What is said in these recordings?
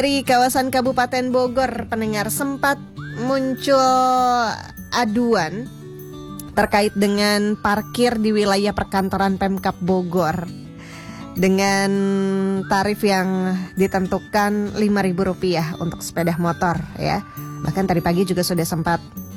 Dari kawasan Kabupaten Bogor, pendengar, sempat muncul aduan terkait dengan parkir di wilayah perkantoran Pemkab Bogor dengan tarif yang ditentukan Rp5.000 untuk sepeda motor ya. Bahkan tadi pagi juga sudah sempat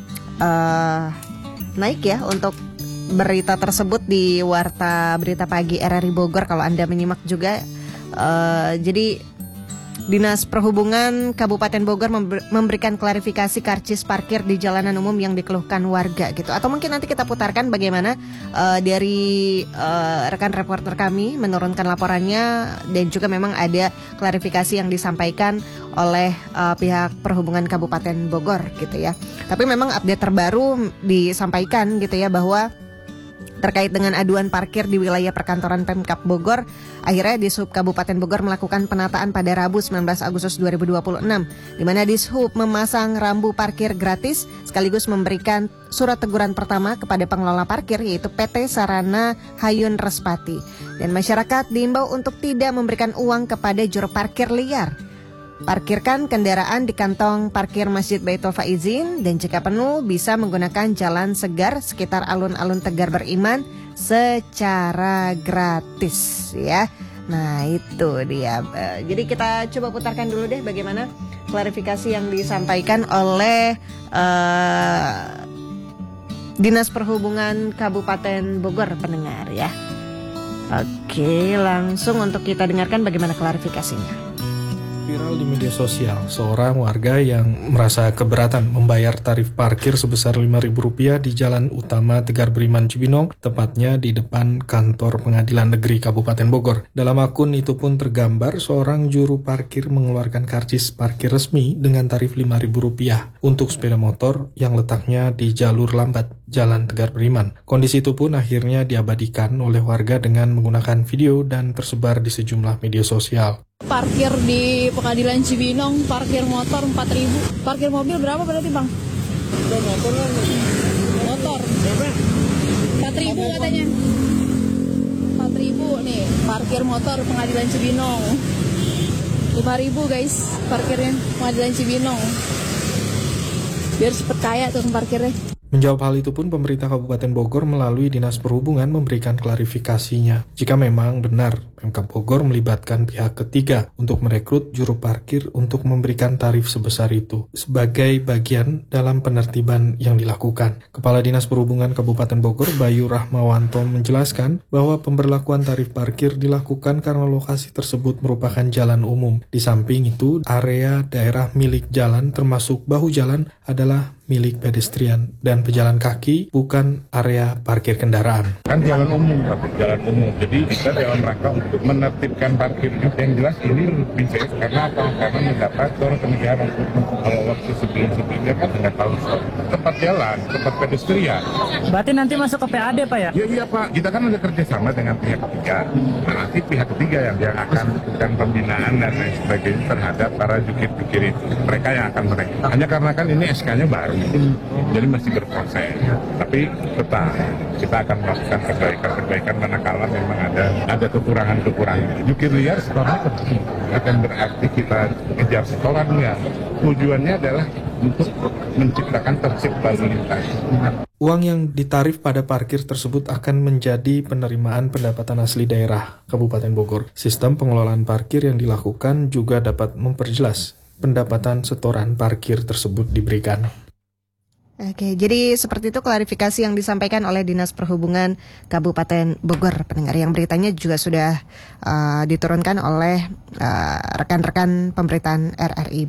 naik ya untuk berita tersebut di Warta Berita Pagi RRI Bogor kalau Anda menyimak juga. Jadi Dinas Perhubungan Kabupaten Bogor memberikan klarifikasi karcis parkir di jalanan umum yang dikeluhkan warga gitu. Atau mungkin nanti kita putarkan bagaimana dari rekan reporter kami menurunkan laporannya, dan juga memang ada klarifikasi yang disampaikan oleh pihak Perhubungan Kabupaten Bogor gitu ya. Tapi memang update terbaru disampaikan gitu ya, bahwa terkait dengan aduan parkir di wilayah perkantoran Pemkab Bogor, akhirnya Dishub Kabupaten Bogor melakukan penataan pada Rabu 19 Agustus 2026, di mana Dishub memasang rambu parkir gratis sekaligus memberikan surat teguran pertama kepada pengelola parkir, yaitu PT Sarana Hayun Respati. Dan masyarakat diimbau untuk tidak memberikan uang kepada juru parkir liar. Parkirkan kendaraan di kantong parkir Masjid Baitul Faizin, dan jika penuh bisa menggunakan jalan segar sekitar alun-alun Tegar Beriman secara gratis ya. Nah itu dia. Jadi kita coba putarkan dulu deh bagaimana klarifikasi yang disampaikan oleh Dinas Perhubungan Kabupaten Bogor, pendengar ya. Oke, langsung untuk kita dengarkan bagaimana klarifikasinya. Viral di media sosial, seorang warga yang merasa keberatan membayar tarif parkir sebesar Rp5.000 di Jalan Utama Tegar Beriman Cibinong, tepatnya di depan kantor Pengadilan Negeri Kabupaten Bogor. Dalam akun itu pun tergambar seorang juru parkir mengeluarkan karcis parkir resmi dengan tarif Rp5.000 untuk sepeda motor yang letaknya di jalur lambat Jalan Tegar Beriman. Kondisi itu pun akhirnya diabadikan oleh warga dengan menggunakan video dan tersebar di sejumlah media sosial. Parkir di Pengadilan Cibinong, parkir motor 4.000. Parkir mobil berapa berarti, Bang? Motor 4.000 katanya. 4.000 nih, parkir motor Pengadilan Cibinong. 5.000 guys, parkirnya Pengadilan Cibinong. Biar cepet kaya tuh parkirnya. Menjawab hal itu pun pemerintah Kabupaten Bogor melalui Dinas Perhubungan memberikan klarifikasinya. Jika memang benar Pemkab Bogor melibatkan pihak ketiga untuk merekrut juru parkir untuk memberikan tarif sebesar itu sebagai bagian dalam penertiban yang dilakukan. Kepala Dinas Perhubungan Kabupaten Bogor, Bayu Rahmawanto, menjelaskan bahwa pemberlakuan tarif parkir dilakukan karena lokasi tersebut merupakan jalan umum. Di samping itu, area daerah milik jalan termasuk bahu jalan adalah milik pedestrian dan pejalan kaki, bukan area parkir kendaraan. Kan jalan umum, jalan umum. Jadi kita dalam rangka untuk menertibkan parkir. Yang jelas ini lebih safe karena apa? Karena mendapat surat negara. Kalau waktu sebelum-sebelumnya kan nggak tahu tempat jalan, tempat pedestrian. Berarti nanti masuk ke PAD, Pak ya? Iya Pak, kita kan ada kerjasama dengan pihak ketiga. Nah, nanti pihak ketiga yang akan melakukan pembinaan dan lain sebagainya terhadap para jukir-jukir itu. Mereka yang akan merekrut. Hanya karena kan ini SK-nya baru. Jadi masih berproses, tapi tetap kita akan melakukan perbaikan manakala memang ada kekurangan. Jukir liar sebenarnya akan berarti kita kejar setorannya. Tujuannya adalah untuk menciptakan tertib lalu lintas. Uang yang ditarif pada parkir tersebut akan menjadi penerimaan pendapatan asli daerah Kabupaten Bogor. Sistem pengelolaan parkir yang dilakukan juga dapat memperjelas pendapatan setoran parkir tersebut diberikan. Oke, jadi seperti itu klarifikasi yang disampaikan oleh Dinas Perhubungan Kabupaten Bogor, pendengar, yang beritanya juga sudah diturunkan oleh rekan-rekan pemberitaan RRI.